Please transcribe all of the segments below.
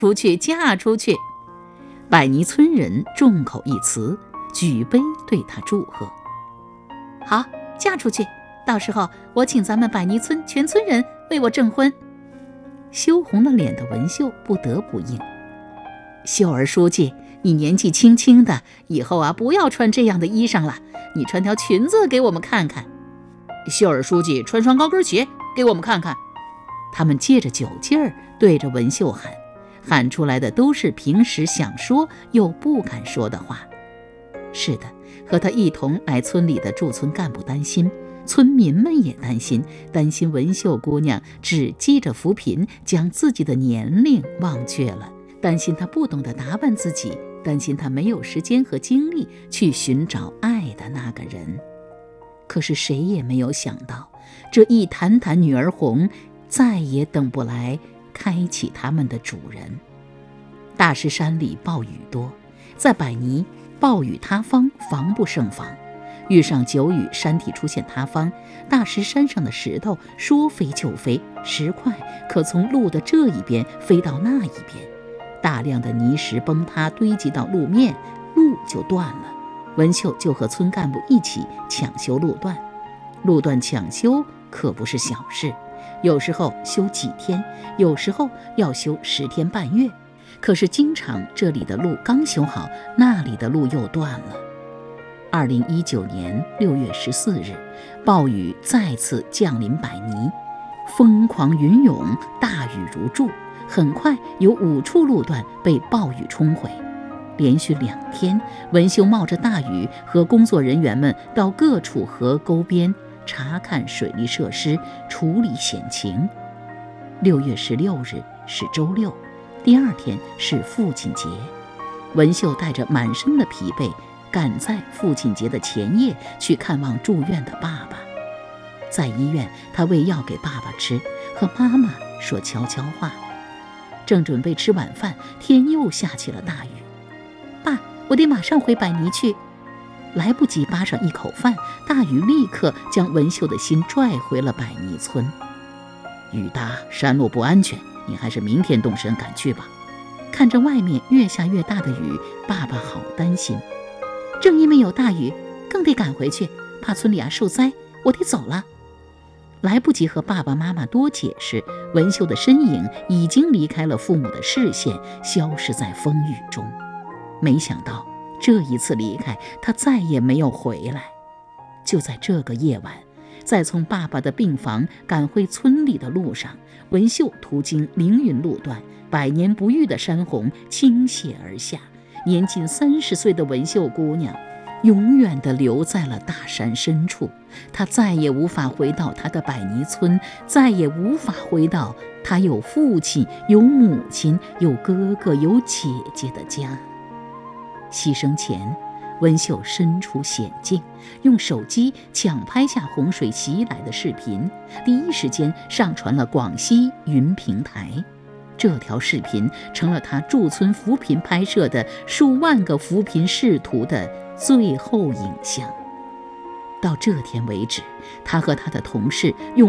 出去，嫁出去。百泥村人众口一词，举杯对她祝贺。好，嫁出去，到时候我请咱们百泥村全村人为我证婚。羞红了脸的文秀不得不应。秀儿书记，你年纪轻轻的，以后不要穿这样的衣裳了，你穿条裙子给我们看看。秀儿书记，穿双高跟鞋给我们看看。他们借着酒劲儿对着文秀喊，喊出来的都是平时想说又不敢说的话。是的，和他一同来村里的驻村干部担心，村民们也担心文秀姑娘只记着扶贫，将自己的年龄忘却了，担心她不懂得打扮自己，担心她没有时间和精力去寻找爱的那个人。可是谁也没有想到，这一坛坛女儿红再也等不来开启他们的主人。大石山里暴雨多，在百泥暴雨塌方，防不胜防。遇上久雨，山体出现塌方，大石山上的石头说飞就飞，石块可从路的这一边飞到那一边，大量的泥石崩塌堆积到路面，路就断了。文秀就和村干部一起抢修路段。路段抢修可不是小事，有时候修几天，有时候要修10天半月。可是经常这里的路刚修好，那里的路又断了。2019年6月14日，暴雨再次降临百泥，疯狂云涌，大雨如注，很快有5处路段被暴雨冲毁。连续2天，文秀冒着大雨和工作人员们到各处河沟边查看水利设施，处理险情。6月16日是周六，第2天是父亲节。文秀带着满身的疲惫，赶在父亲节的前夜去看望住院的爸爸。在医院，他喂药给爸爸吃，和妈妈说悄悄话。正准备吃晚饭，天又下起了大雨。爸，我得马上回百泥去。来不及扒上一口饭，大雨立刻将文秀的心拽回了百泥村。雨大，山路不安全，你还是明天动身赶去吧。看着外面越下越大的雨，爸爸好担心。正因为有大雨，更得赶回去，怕村里受灾，我得走了。来不及和爸爸妈妈多解释，文秀的身影已经离开了父母的视线，消失在风雨中。没想到这一次离开，他再也没有回来。就在这个夜晚，在从爸爸的病房赶回村里的路上，文秀途经凌云路段，百年不遇的山洪倾泻而下，年仅30岁的文秀姑娘永远地留在了大山深处。她再也无法回到她的百泥村，再也无法回到她有父亲、有母亲、有哥哥、有姐姐的家。牺牲前，文秀身处险境，用手机抢拍下洪水袭来的视频，第一时间上传了广西云平台。这条视频成了他驻村扶贫拍摄的数万个扶贫仕途的最后影像。到这天为止，他和他的同事用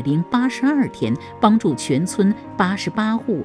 182天帮助全村88户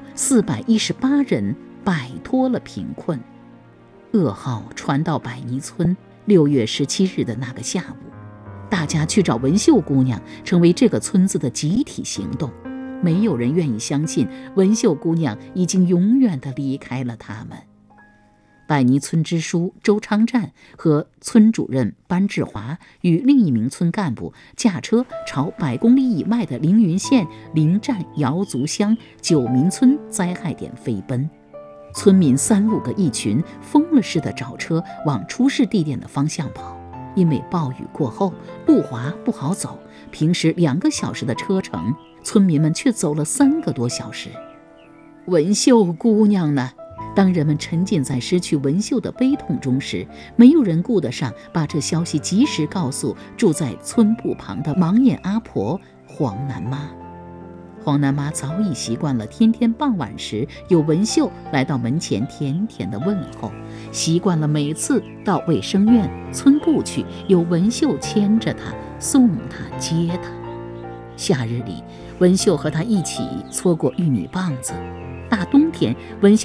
418人摆脱了贫困。噩耗传到百泥村6月17日的那个下午，大家去找文秀姑娘，成为这个村子的集体行动。没有人愿意相信文秀姑娘已经永远地离开了他们。百泥村支书周昌战和村主任班志华与另一名村干部驾车朝100公里以外的凌云县临站瑶族乡九民村灾害点飞奔。村民3、5个一群，疯了似的找车往出事地点的方向跑。因为暴雨过后路滑不好走，平时2个小时的车程，村民们却走了3个多小时。文秀姑娘呢？当人们沉浸在失去文秀的悲痛中时，没有人顾得上把这消息及时告诉住在村埠旁的盲眼阿婆黄南妈。黄南妈早已习惯了天天傍晚时有文秀来到门前甜甜的问候，习惯了每次到卫生院、村部去有文秀牵着她、送她、接她。 夏日里，文秀和他一起搓过玉米棒子；大冬天，文秀